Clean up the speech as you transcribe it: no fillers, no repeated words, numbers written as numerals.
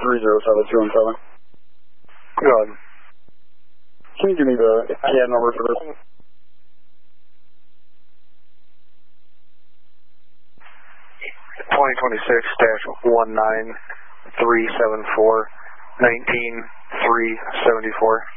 307217. Go ahead. Can you give me the CAD number for this? 2026-19374-19374.